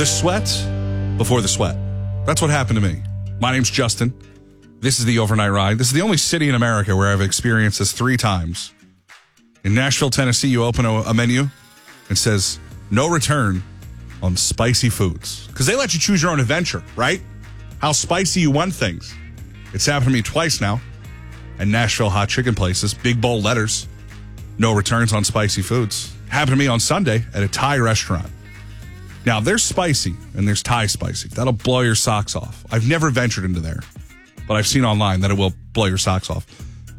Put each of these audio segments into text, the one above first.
The sweat before the sweat. That's what happened to me. My name's Justin. This is the Overnight Ride. This is the only city in America where I've experienced this 3 times. In Nashville, Tennessee, you open a menu and says, no return on spicy foods. Because they let you choose your own adventure, right? How spicy you want things. It's happened to me twice now. At Nashville hot chicken places, big bold letters, no returns on spicy foods. Happened to me on Sunday at a Thai restaurant. Now, there's spicy and there's Thai spicy. That'll blow your socks off. I've never ventured into there, but I've seen online that it will blow your socks off.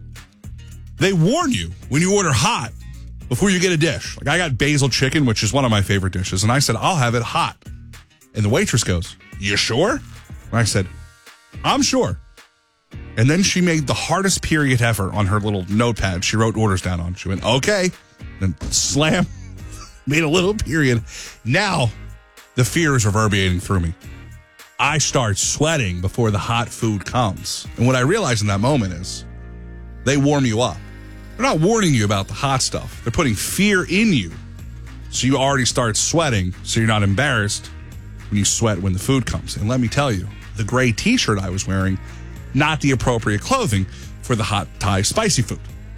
They warn you when you order hot before you get a dish. Like I got basil chicken, which is one of my favorite dishes, and I said, I'll have it hot. And the waitress goes, you sure? And I said, I'm sure. And then she made the hardest period ever on her little notepad she wrote orders down on. She went, okay. Then slam, made a little period. Now, the fear is reverberating through me. I start sweating before the hot food comes. And what I realized in that moment is they warm you up. They're not warning you about the hot stuff. They're putting fear in you. So you already start sweating, so you're not embarrassed when you sweat when the food comes. And let me tell you, the gray t-shirt I was wearing, not the appropriate clothing for the hot Thai spicy food.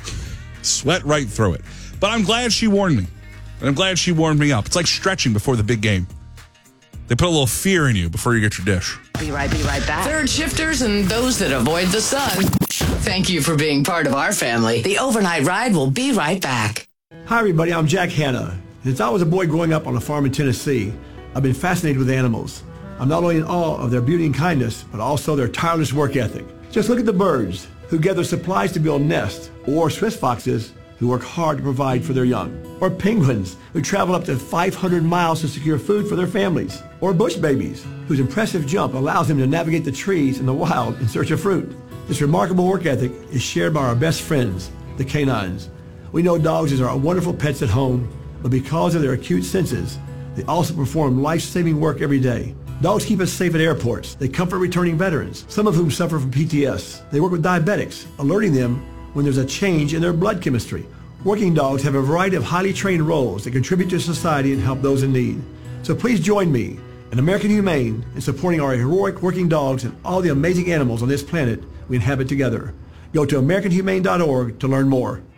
Sweat right through it. But I'm glad she warned me. And I'm glad she warmed me up. It's like stretching before the big game. They put a little fear in you before you get your dish. Be right back. Third shifters and those that avoid the sun. Thank you for being part of our family. The Overnight Ride will be right back. Hi, everybody. I'm Jack Hanna. Since I was a boy growing up on a farm in Tennessee, I've been fascinated with animals. I'm not only in awe of their beauty and kindness, but also their tireless work ethic. Just look at the birds who gather supplies to build nests, or Swiss foxes who work hard to provide for their young, or penguins who travel up to 500 miles to secure food for their families, or bush babies whose impressive jump allows them to navigate the trees in the wild in search of fruit. This remarkable work ethic is shared by our best friends, the canines. We know dogs are wonderful pets at home, but because of their acute senses, they also perform life-saving work every day. Dogs keep us safe at airports. They comfort returning veterans, some of whom suffer from PTS. They work with diabetics, alerting them when there's a change in their blood chemistry. Working dogs have a variety of highly trained roles that contribute to society and help those in need. So please join me and American Humane in supporting our heroic working dogs and all the amazing animals on this planet we inhabit together. Go to AmericanHumane.org to learn more.